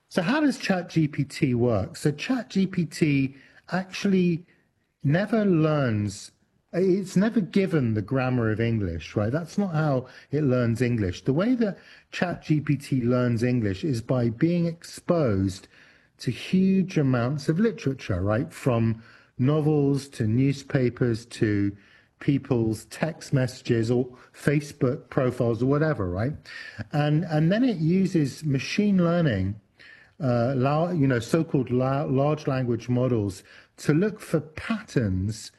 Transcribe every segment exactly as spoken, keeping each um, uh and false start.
So how does ChatGPT work? So ChatGPT actually never learns, it's never given the grammar of English, right? That's not how it learns English. The way that ChatGPT learns English is by being exposed to huge amounts of literature, right? From novels to newspapers to people's text messages or Facebook profiles or whatever, right? And and then it uses machine learning, uh, you know, so-called large language models to look for patterns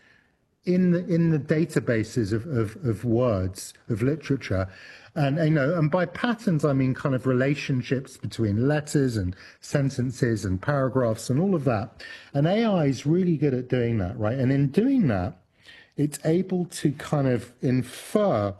in the in the databases of, of, of words, of literature. And, you know, and by patterns, I mean kind of relationships between letters and sentences and paragraphs and all of that. And A I is really good at doing that, right? And in doing that, it's able to kind of infer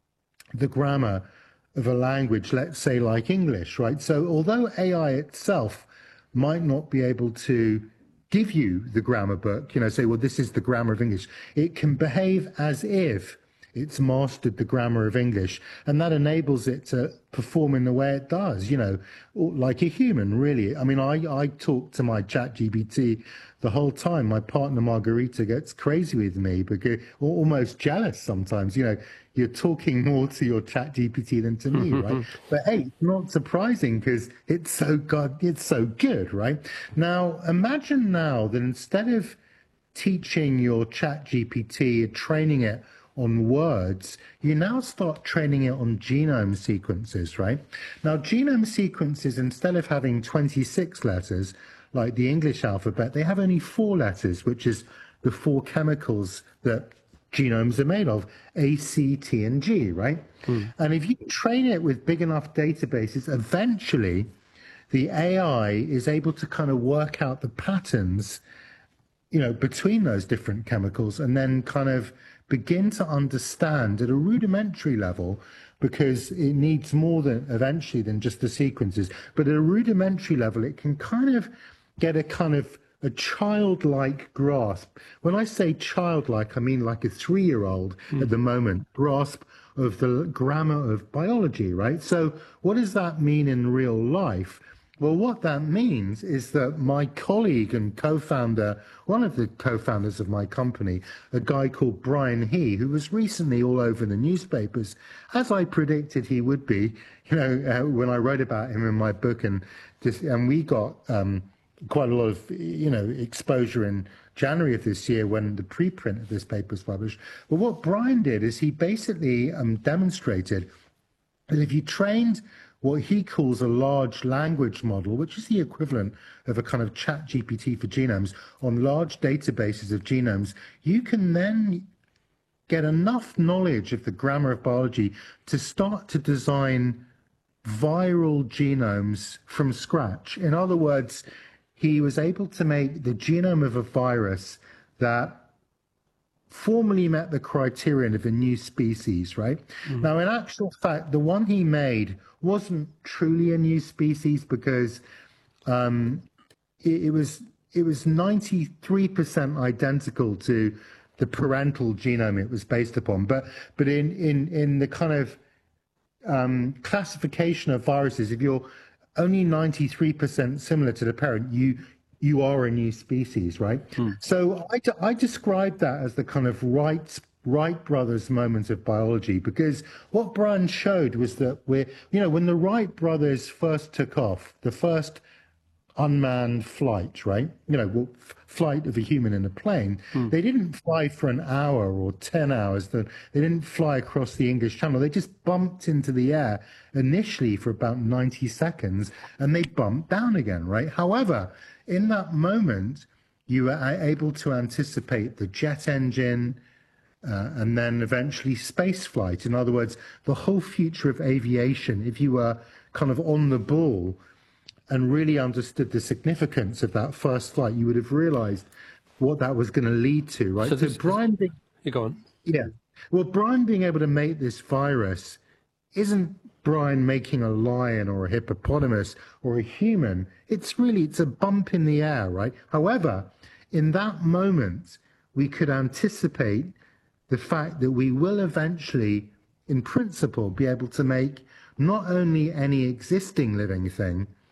the grammar of a language, let's say like English, right? So although A I itself might not be able to give you the grammar book, you know, say, well, this is the grammar of English, it can behave as if it's mastered the grammar of English, and that enables it to perform in the way it does, you know, like a human, really. I mean, I, I talk to my ChatGPT the whole time. My partner, Margarita, gets crazy with me, because almost jealous sometimes, you know, you're talking more to your ChatGPT than to me, right? But hey, it's not surprising because it's so god, it's so good, right? Now, imagine now that instead of teaching your ChatGPT, training it on words, you now start training it on genome sequences, right? Now, genome sequences, instead of having twenty-six letters like the English alphabet, they have only four letters, which is the four chemicals that genomes are made of, A, C, T, and G, right? Mm. And if you train it with big enough databases, eventually the A I is able to kind of work out the patterns, you know, between those different chemicals, and then kind of begin to understand at a rudimentary level, because it needs more than eventually than just the sequences, but at a rudimentary level, it can kind of get a kind of a childlike grasp. When I say childlike, I mean like a three-year-old mm. at the moment grasp of the grammar of biology, right? So what does that mean in real life? Well, what that means is that my colleague and co-founder, one of the co-founders of my company, a guy called Brian He, who was recently all over the newspapers, as I predicted he would be, you know, uh, when I wrote about him in my book, and just, and we got um, quite a lot of, you know, exposure in January of this year when the preprint of this paper was published. But what Brian did is he basically um, demonstrated that if you trained what he calls a large language model, which is the equivalent of a kind of chat G P T for genomes, on large databases of genomes, you can then get enough knowledge of the grammar of biology to start to design viral genomes from scratch. In other words, he was able to make the genome of a virus that formally met the criterion of a new species, right? Mm. Now, in actual fact, the one he made wasn't truly a new species, because um, it, it was it was ninety-three percent identical to the parental genome it was based upon. But but in in in the kind of um, classification of viruses, if you're only ninety-three percent similar to the parent, you you are a new species, right? Hmm. So I, I describe that as the kind of Wright, Wright brothers moment of biology, because what Brian showed was that we're, you know, when the Wright brothers first took off, the first unmanned flight, right? You know, well, f- flight of a human in a plane, hmm. they didn't fly for an hour or ten hours. They didn't fly across the English Channel. They just bumped into the air initially for about ninety seconds, and they bumped down again, right? However, in that moment, you were able to anticipate the jet engine uh, and then eventually space flight. In other words, the whole future of aviation, if you were kind of on the ball and really understood the significance of that first flight, you would have realized what that was going to lead to, right? So, so this, Brian being, you go on. Yeah. Well, Brian being able to make this virus isn't Brian making a lion or a hippopotamus or a human. It's really, it's a bump in the air, right? However, in that moment, we could anticipate the fact that we will eventually, in principle, be able to make not only any existing living thing,